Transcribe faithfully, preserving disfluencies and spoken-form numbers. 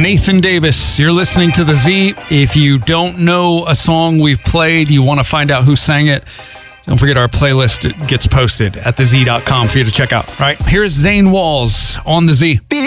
Nathan Davis. You're listening to The Z. If you don't know a song we've played, you want to find out who sang it, don't forget our playlist gets posted at the z dot com for you to check out. All right, here's Zane Walls on The Z.